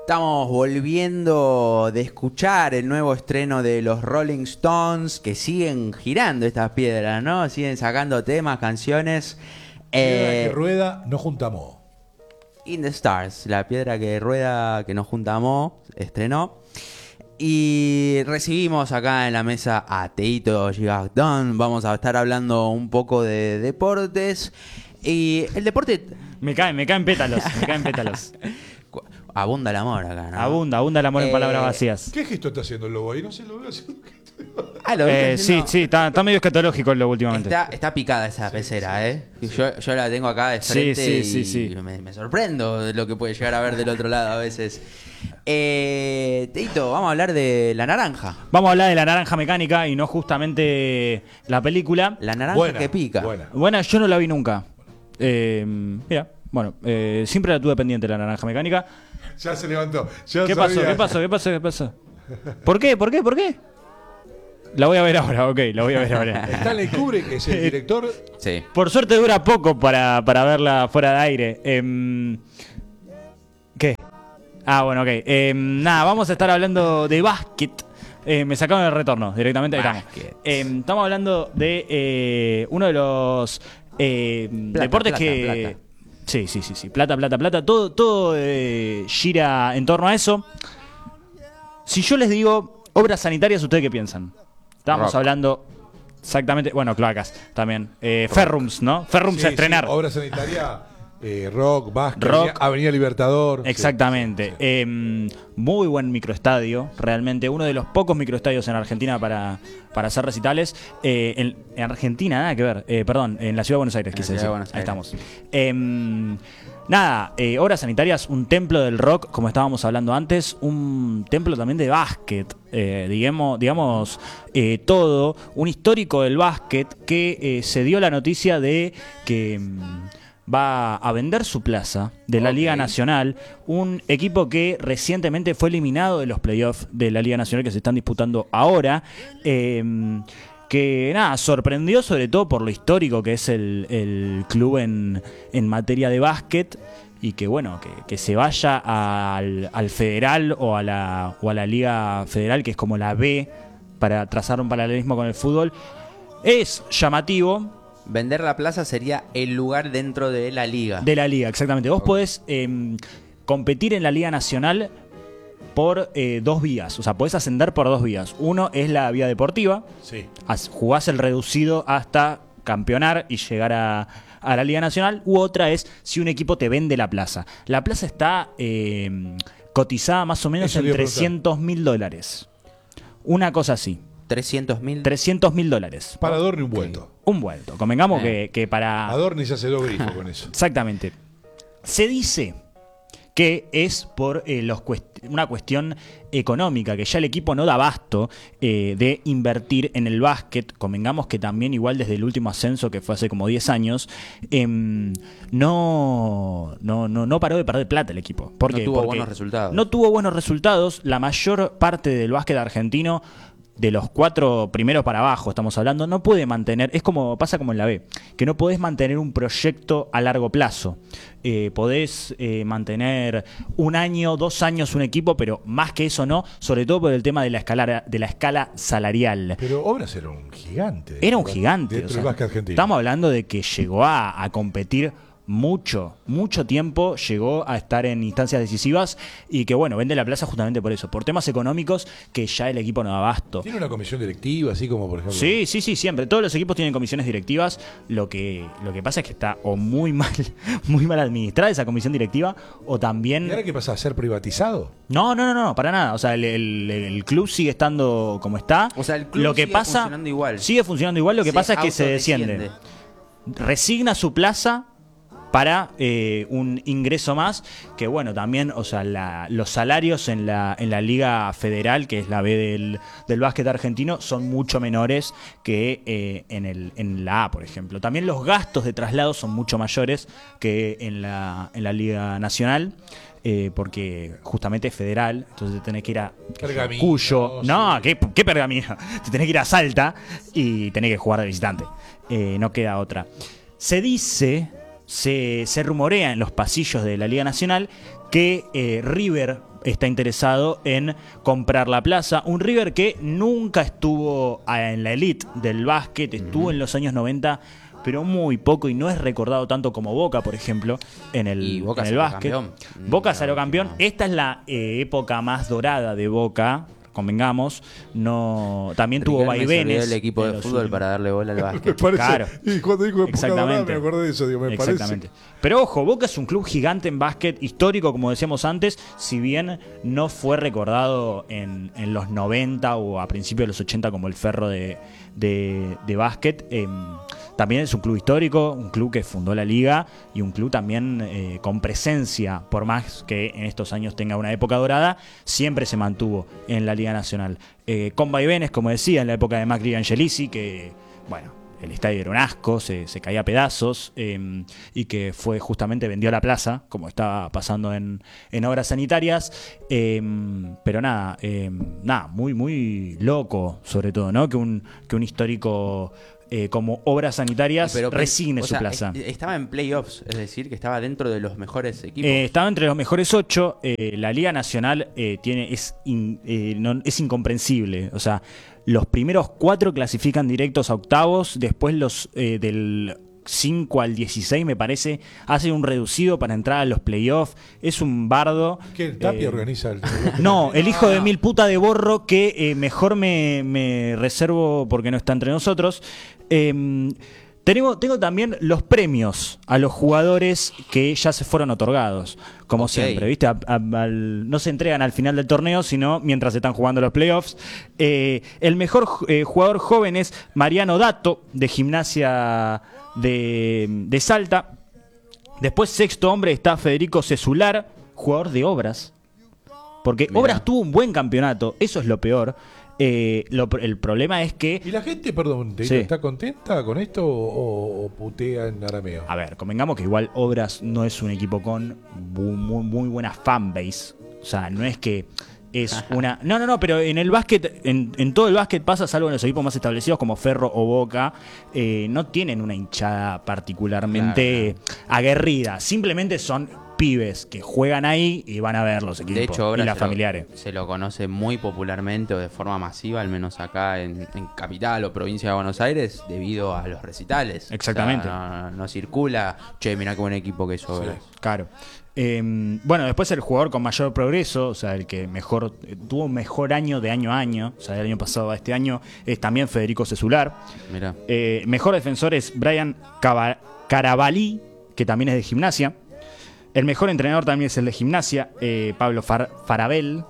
Estamos volviendo de escuchar el nuevo estreno de los Rolling Stones, que siguen girando estas piedras, ¿no? Siguen sacando temas, canciones. Piedra que rueda, no juntamos. In the Stars, la piedra que rueda, que nos juntamos, estrenó. Y recibimos acá en la mesa a Teito Gigardón. Vamos a estar hablando un poco de deportes. Y el deporte... Me caen pétalos, me caen pétalos. Abunda el amor acá, ¿no? Abunda el amor en palabras vacías. ¿Qué gesto está haciendo el lobo ahí? No sé, lo veo haciendo. Ah, ¿lo viste haciendo? Sí, está medio escatológico lo últimamente. Está picada esa pecera, ¿eh? Yo la tengo acá de frente y me sorprendo de lo que puede llegar a ver del otro lado a veces. Teito, vamos a hablar de La Naranja. Vamos a hablar de La Naranja Mecánica y no justamente la película. La Naranja Buena, que pica. Buena, yo no la vi nunca. Mira, bueno, siempre la tuve pendiente La Naranja Mecánica. Ya se levantó. Ya ¿Qué sabía. pasó? ¿Por qué? La voy a ver ahora, la voy a ver ahora. Stanley Kubrick, que es el director. Sí. Por suerte dura poco para verla fuera de aire. ¿Qué? Ah, bueno, ok. Nada, vamos a estar hablando de básquet. Me sacaron el retorno directamente. Ahí estamos. Estamos hablando de uno de los deportes que... Plata. Sí. Plata. Todo gira en torno a eso. Si yo les digo obras sanitarias, ¿ustedes qué piensan? Estábamos hablando exactamente... Bueno, cloacas también. Ferrums, ¿no? Ferrums a estrenar. Sí, obra sanitaria, rock, básquet, Rock. Avenida Libertador. Exactamente. Sí. Muy buen microestadio, realmente. Uno de los pocos microestadios en Argentina para hacer recitales. En Argentina, nada que ver. Perdón, en la Ciudad de Buenos Aires, quise decir. Ahí estamos. Obras sanitarias, un templo del rock, como estábamos hablando antes. Un templo también de básquet. Digamos todo. Un histórico del básquet que se dio la noticia de que... va a vender su plaza de la Liga Nacional, un equipo que recientemente fue eliminado de los playoffs de la Liga Nacional que se están disputando ahora, que nada, sorprendió sobre todo por lo histórico que es el club en materia de básquet, y que bueno, que se vaya al Federal o a la Liga Federal, que es como la B, para trazar un paralelismo con el fútbol, es llamativo. Vender la plaza sería el lugar dentro de la liga. De la liga, exactamente. Vos podés competir en la Liga Nacional por dos vías. O sea, podés ascender por dos vías. Uno es la vía deportiva. Sí. Jugás el reducido hasta campeonar y llegar a la Liga Nacional. U otra es si un equipo te vende la plaza. La plaza está cotizada más o menos en $300.000. Una cosa así. ¿300.000? $300.000. Para Adorni un vuelto. Un vuelto. Convengamos que para... Adorni se hace dos grifos con eso. Exactamente. Se dice que es por una cuestión económica, que ya el equipo no da abasto de invertir en el básquet. Convengamos que también, igual desde el último ascenso, que fue hace como 10 años, no paró de perder plata el equipo. ¿Por qué? No tuvo Porque buenos resultados. No tuvo buenos resultados. La mayor parte del básquet argentino, de los 4 primeros para abajo, estamos hablando, no puede mantener, pasa como en la B, que no podés mantener un proyecto a largo plazo. Podés mantener 1 año, 2 años un equipo, pero más que eso no, sobre todo por el tema de la escala salarial. Pero Obras era un gigante. Era un gigante. Dentro del básquet argentino. Estamos hablando de que llegó a competir mucho tiempo, llegó a estar en instancias decisivas, y que bueno, vende la plaza justamente por eso, por temas económicos que ya el equipo no da abasto. ¿Tiene una comisión directiva, así como por ejemplo? Sí, siempre. Todos los equipos tienen comisiones directivas. Lo que pasa es que está o muy mal administrada esa comisión directiva, o también... ¿Y ahora qué pasa? ¿A ser privatizado? No, para nada. O sea, el club sigue estando como está. O sea, el club lo que sigue pasa, funcionando igual. Sigue funcionando igual, lo que pasa es que se desciende. Resigna su plaza para un ingreso más, que bueno, también, o sea, los salarios en la Liga Federal, que es la B del básquet argentino, son mucho menores que en la A, por ejemplo. También los gastos de traslado son mucho mayores que en la Liga Nacional, porque justamente es federal, entonces te tenés que ir a Pergamino, Cuyo. No, sí. ¿qué Pergamino? Te tenés que ir a Salta y tenés que jugar de visitante. No queda otra. Se dice... Se rumorea en los pasillos de la Liga Nacional que River está interesado en comprar la plaza. Un River que nunca estuvo en la elite del básquet, estuvo en los años 90, pero muy poco, y no es recordado tanto como Boca, por ejemplo, en el básquet. Boca salió campeón. Esta es la época más dorada de Boca, convengamos. No, también tuvo vaivenes. El equipo de fútbol para darle bola al básquet. Claro. Y cuando dijo época dorada me acordé de eso, me Exactamente. parece. Pero ojo, Boca es un club gigante en básquet, histórico, como decíamos antes, si bien no fue recordado en los 90 o a principios de los 80 como el Ferro de básquet. También es un club histórico, un club que fundó la liga y un club también con presencia, por más que en estos años tenga una época dorada, siempre se mantuvo en la Liga Nacional. Con vaivenes, como decía, en la época de Macri y Angelici, que, bueno, el estadio era un asco, se caía a pedazos, y que fue justamente vendió la plaza, como estaba pasando en obras sanitarias. Pero nada, muy, muy loco, sobre todo, ¿no? Que un histórico como obras sanitarias resigne su plaza. Estaba en playoffs, es decir, que estaba dentro de los mejores equipos. Estaba entre los mejores 8. La Liga Nacional es incomprensible. O sea, los primeros 4 clasifican directos a octavos, después los del 5 al 16, me parece, hace un reducido para entrar a los playoffs. Es un bardo. ¿Qué? ¿Tapia organiza el.? No, el hijo de mil puta de Borro, que mejor me reservo porque no está entre nosotros. Tengo también los premios a los jugadores que ya se fueron otorgados, como siempre, ¿viste? No se entregan al final del torneo, sino mientras están jugando los playoffs. El mejor jugador joven es Mariano Dato, de Gimnasia de Salta. Después, sexto hombre, está Federico Cesular, jugador de Obras. Porque Mirá. Obras tuvo un buen campeonato, eso es lo peor. El problema es que... ¿Y la gente, perdón, está contenta con esto o putea en arameo? A ver, convengamos que igual Obras no es un equipo con muy buena fanbase. O sea, no es que es una... No, pero en el básquet, en todo el básquet pasa, salvo en los equipos más establecidos como Ferro o Boca, no tienen una hinchada particularmente aguerrida. Simplemente son pibes que juegan ahí y van a ver los equipos. De hecho, Obras y las familiares. Se lo conoce muy popularmente o de forma masiva, al menos acá en Capital o Provincia de Buenos Aires, debido a los recitales. Exactamente. O sea, no circula, che, mirá qué buen equipo que es Obras. Sí, claro. Bueno, después el jugador con mayor progreso, o sea, el que mejor tuvo un mejor año de año a año, o sea, del año pasado a este año, es también Federico Cesular. Mirá. Mejor defensor es Brian Carabalí, que también es de Gimnasia. El mejor entrenador también es el de Gimnasia, Pablo Farabel.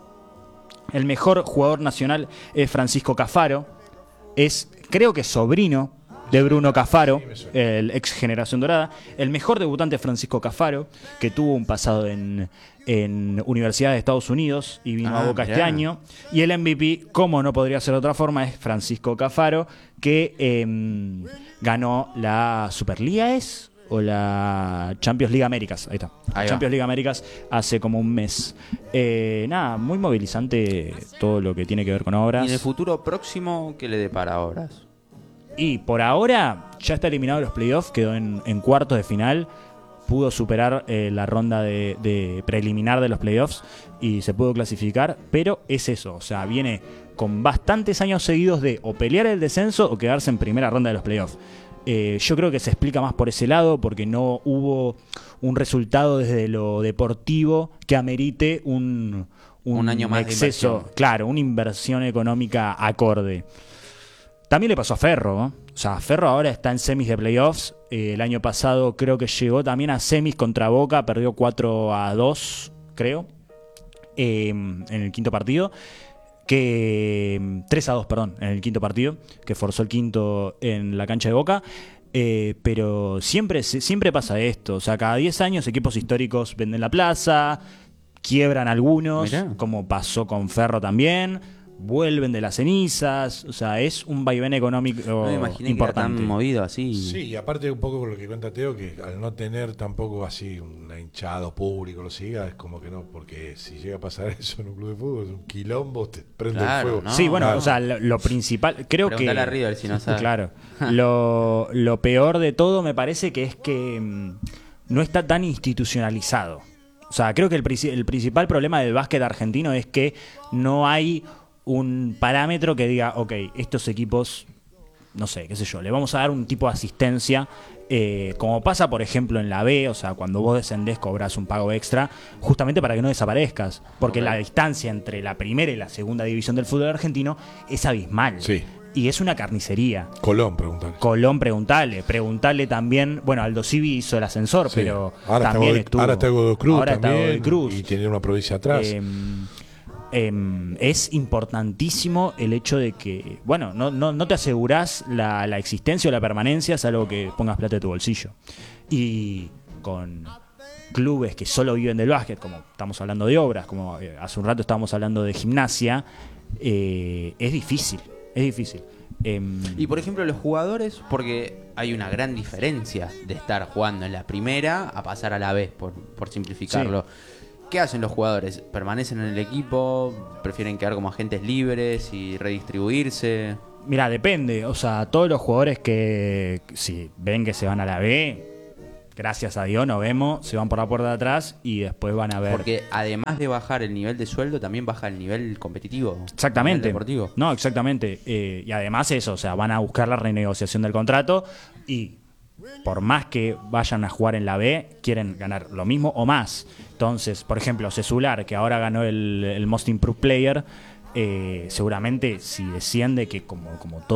El mejor jugador nacional es Francisco Cafaro. Creo que es sobrino de Bruno Cafaro, el ex Generación Dorada. El mejor debutante es Francisco Cafaro, que tuvo un pasado en Universidad de Estados Unidos y vino a Boca este año. Y el MVP, como no podría ser de otra forma, es Francisco Cafaro, que ganó la Superliga, o la Champions League Américas. Ahí está. Champions League Américas hace como un mes. Nada, muy movilizante todo lo que tiene que ver con Obras. ¿Y en el futuro próximo qué le depara a Obras? Y por ahora ya está eliminado de los playoffs, quedó en cuartos de final, pudo superar la ronda de preliminar de los playoffs y se pudo clasificar, pero es eso, o sea, viene con bastantes años seguidos de o pelear el descenso o quedarse en primera ronda de los playoffs. Yo creo que se explica más por ese lado, porque no hubo un resultado desde lo deportivo que amerite un año más exceso, de inversión. Claro, una inversión económica acorde. También le pasó a Ferro, ¿no? O sea, Ferro ahora está en semis de playoffs. El año pasado creo que llegó también a semis contra Boca, perdió 4-2, creo, en el quinto partido. 3-2, perdón, en el quinto partido, que forzó el quinto en la cancha de Boca. Pero siempre pasa esto. O sea, cada 10 años equipos históricos venden la plaza, quiebran algunos, Mirá. Como pasó con Ferro también, vuelven de las cenizas. O sea, es un vaivén económico no me imaginé importante. Que era tan movido así. Sí, y aparte un poco con lo que cuenta Teo, que al no tener tampoco así un hinchado público lo siga, es como que no, porque si llega a pasar eso en un club de fútbol, es un quilombo, te prende el fuego. No, sí, bueno, o sea, lo principal, creo que... a River si no sabe. Claro, lo peor de todo me parece que es que no está tan institucionalizado. O sea, creo que el principal problema del básquet argentino es que no hay un parámetro que diga, ok, estos equipos, no sé, qué sé yo, le vamos a dar un tipo de asistencia, como pasa, por ejemplo, en la B, o sea, cuando vos descendés cobras un pago extra, justamente para que no desaparezcas, porque la distancia entre la primera y la segunda división del fútbol argentino es abismal. Sí. Y es una carnicería. Colón, preguntale. Preguntale también. Bueno, Aldo Civi hizo el ascensor, sí, pero ahora también estuvo. Ahora está Godoy Cruz. Ahora está Godoy Cruz. Y tiene una provincia atrás. Es importantísimo el hecho de que, bueno, no te asegurás la existencia o la permanencia, salvo que pongas plata de tu bolsillo. Y con clubes que solo viven del básquet, como estamos hablando de Obras, como hace un rato estábamos hablando de Gimnasia, es difícil. Es difícil. Y por ejemplo los jugadores, porque hay una gran diferencia de estar jugando en la primera a pasar a la B, por simplificarlo. Sí. ¿Qué hacen los jugadores? ¿Permanecen en el equipo? ¿Prefieren quedar como agentes libres y redistribuirse? Mira, depende. O sea, todos los jugadores que si ven que se van a la B, gracias a Dios nos vemos, se van por la puerta de atrás y después van a ver. Porque además de bajar el nivel de sueldo, también baja el nivel competitivo. Exactamente. El deportivo. No, exactamente. Y además eso, o sea, van a buscar la renegociación del contrato y por más que vayan a jugar en la B, quieren ganar lo mismo o más. Entonces, por ejemplo, Cesular, que ahora ganó el Most Improved Player, seguramente si desciende, que como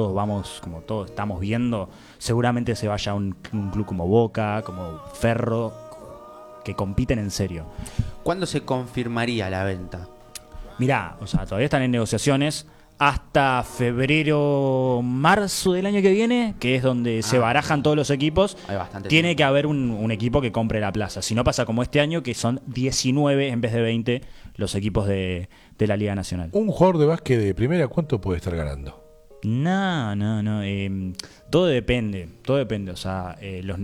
todos estamos viendo, seguramente se vaya a un club como Boca, como Ferro, que compiten en serio. ¿Cuándo se confirmaría la venta? Mirá, o sea, todavía están en negociaciones hasta febrero, marzo del año que viene, que es donde se barajan todos los equipos. Tiene que haber un equipo que compre la plaza. Si no pasa como este año, que son 19 en vez de 20 los equipos de la Liga Nacional. Un jugador de básquet de primera, ¿cuánto puede estar ganando? No. Todo depende. O sea,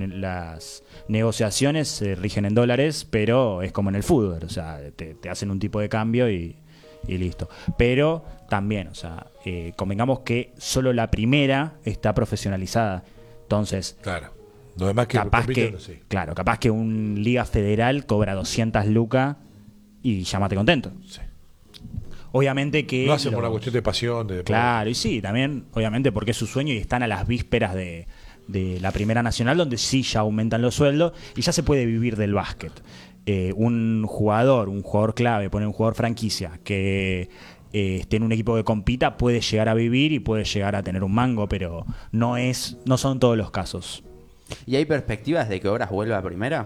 las negociaciones se rigen en dólares, pero es como en el fútbol. O sea, te hacen un tipo de cambio y listo. Pero también, o sea, convengamos que solo la primera está profesionalizada. Entonces, claro. Lo demás que capaz que un Liga Federal cobra 200 lucas y llámate contento. Sí. Obviamente que lo hacen por una cuestión de pasión, de deporte. Claro, y sí, también, obviamente, porque es su sueño y están a las vísperas de la Primera Nacional, donde sí ya aumentan los sueldos y ya se puede vivir del básquet. Un jugador clave, poner un jugador franquicia que esté en un equipo que compita, puede llegar a vivir y puede llegar a tener un mango, pero no son todos los casos. ¿Y hay perspectivas de que Obras vuelva a primera?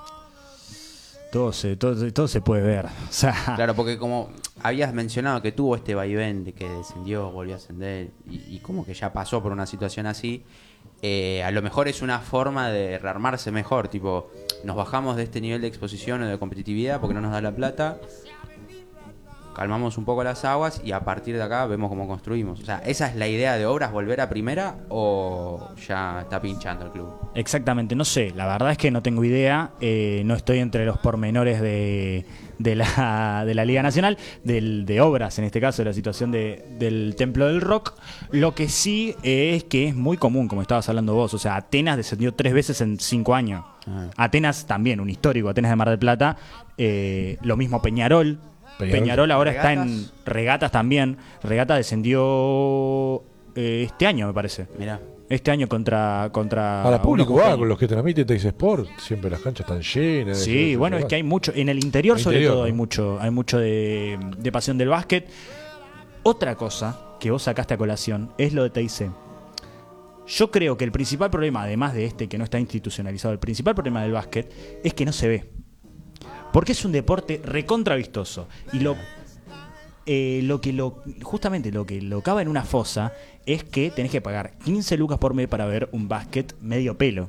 Todo se puede ver. O sea, claro, porque como habías mencionado que tuvo este vaivén de que descendió, volvió a ascender y como que ya pasó por una situación así, a lo mejor es una forma de rearmarse mejor, tipo, nos bajamos de este nivel de exposición o de competitividad porque no nos da la plata, calmamos un poco las aguas y a partir de acá vemos cómo construimos. O sea, ¿esa es la idea de Obras, volver a primera o ya está pinchando el club? Exactamente, no sé, la verdad es que no tengo idea, no estoy entre los pormenores de la Liga Nacional, de Obras, en este caso, de la situación del Templo del Rock. Lo que sí es que es muy común, como estabas hablando vos, o sea, Atenas descendió 3 veces en 5 años. Atenas también, un histórico, Atenas de Mar del Plata, lo mismo Peñarol ahora ¿Regatas? Está en Regatas también. Regatas descendió este año, me parece. Mirá. Este año contra Ahora público va con los que transmite Teis Sport, siempre las canchas están llenas. Sí, bueno, es que hay mucho, en el interior sobre todo, ¿no? hay mucho de pasión del básquet. Otra cosa que vos sacaste a colación es lo de TIC. Yo creo que el principal problema, además de este que no está institucionalizado, el principal problema del básquet es que no se ve. Porque es un deporte recontra vistoso. Y justamente lo que lo cava en una fosa es que tenés que pagar 15 lucas por mes para ver un básquet medio pelo.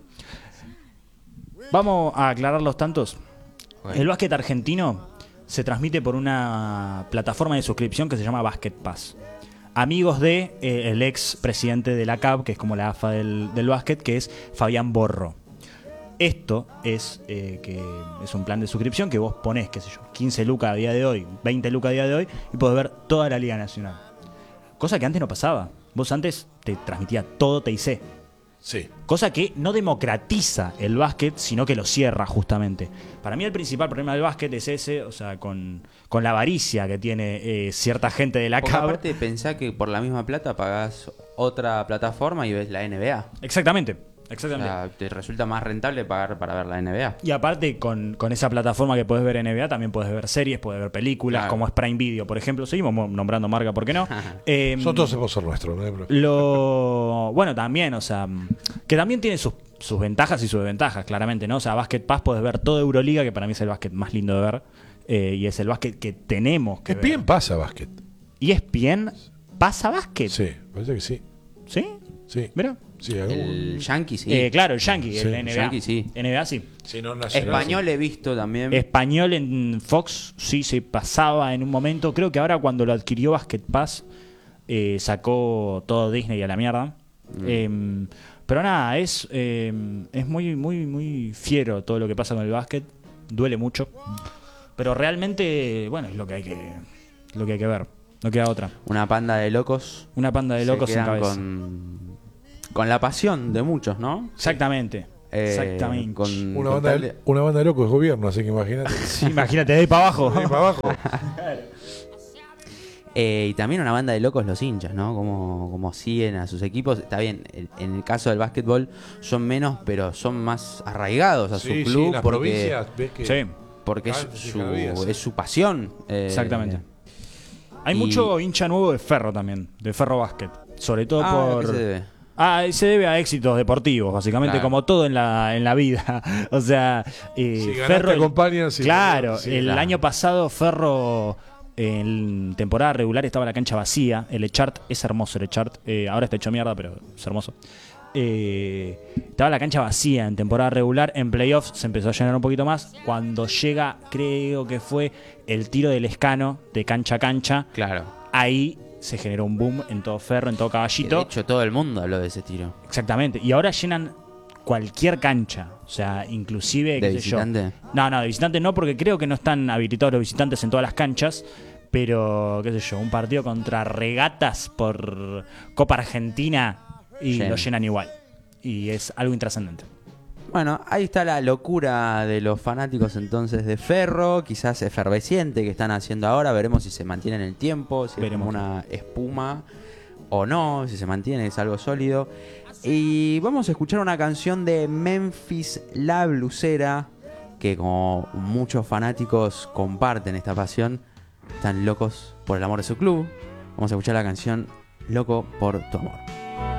Vamos a aclarar los tantos. Okay. El básquet argentino se transmite por una plataforma de suscripción que se llama Basket Pass. Amigos de el ex presidente de la CAB, que es como la AFA del básquet, que es Fabián Borro. Esto es que es un plan de suscripción que vos ponés, qué sé yo, 15 lucas a día de hoy, 20 lucas a día de hoy, y podés ver toda la Liga Nacional. Cosa que antes no pasaba. Vos antes te transmitía todo TIC. Sí. Cosa que no democratiza el básquet, sino que lo cierra justamente. Para mí el principal problema del básquet es ese, o sea, con la avaricia que tiene cierta gente de la Porque CAB. aparte pensá que por la misma plata pagás otra plataforma y ves la NBA. Exactamente. O sea, te resulta más rentable pagar para ver la NBA. Y aparte, con esa plataforma que puedes ver NBA, también puedes ver series, puedes ver películas, claro, como es Prime Video, por ejemplo. Seguimos nombrando marca, ¿por qué no? Son todos sponsor nuestros, ¿no? Bueno, también, o sea, que también tiene sus ventajas y sus desventajas, claramente, ¿no? O sea, Basket Pass puedes ver toda Euroliga, que para mí es el básquet más lindo de ver. Y es el básquet que tenemos que ver. ESPN pasa básquet. ¿Y ESPN pasa básquet? Sí, parece que sí. ¿Sí? Sí. Mira. Sí, El Yankee, sí. Claro, el Yankee, Sí. el NBA. El Yankee, sí. NBA, sí. Sí, no, nacional, Español he visto también. Español en Fox sí se pasaba en un momento. Creo que ahora cuando lo adquirió Basket Pass sacó todo Disney a la mierda. Pero nada, es muy, muy, muy fiero todo lo que pasa con el básquet. Duele mucho. Pero realmente, bueno, es lo que hay que ver. No queda otra. Una panda de locos. Una panda de Se locos sin quedan cabeza. con la pasión de muchos, ¿no? Exactamente. Exactamente. Con Una banda de locos es gobierno, así que imagínate. Sí, imagínate, de ahí para abajo. De ahí para abajo. Y también una banda de locos los hinchas, ¿no? Como siguen a sus equipos. Está bien, en el caso del básquetbol son menos, pero son más arraigados a su Sí, club en las porque, provincias ves que Sí, porque es sí, cada día, sí. es su pasión. exactamente. Hay y- mucho hincha nuevo de Ferro también, de Ferro Básquet. Sobre todo ¿a por... qué se debe? Se debe a éxitos deportivos, básicamente, Claro. como todo en la vida. O sea, Si ganaste, Ferro. acompañan, si claro, perdés, sí, el claro. año pasado Ferro en temporada regular estaba la cancha vacía. El Echart es hermoso, el Echart. Ahora está hecho mierda, pero es hermoso. Estaba la cancha vacía en temporada regular. En playoffs se empezó a llenar un poquito más. Cuando llega, creo que fue el tiro del Escano de cancha a cancha. Claro. Ahí se generó un boom en todo Ferro, en todo Que Caballito. de hecho, todo el mundo habló de ese tiro. Exactamente. Y ahora llenan cualquier cancha. O sea, inclusive, ¿De qué sé yo. visitante? No, de visitante no, porque creo que no están habilitados los visitantes en todas las canchas. Pero, qué sé yo, un partido contra Regatas por Copa Argentina y Lleno. lo llenan igual. Y es algo intrascendente. Bueno, ahí está la locura de los fanáticos entonces de Ferro, quizás efervesciente que están haciendo ahora. Veremos si se mantiene en el tiempo, si Veremos. es como una espuma o no, si se mantiene, es algo sólido. Y vamos a escuchar una canción de Memphis La Blusera, que como muchos fanáticos comparten esta pasión, están locos por el amor de su club. Vamos a escuchar la canción Loco por tu amor.